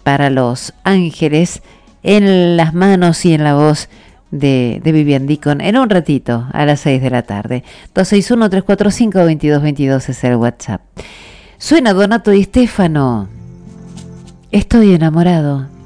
para Los Ángeles, en las manos y en la voz de Vivian Deacon, en un ratito, a las 6 de la tarde. 261-345-2222 es el WhatsApp. Suena Donato Di Stefano. Estoy enamorado.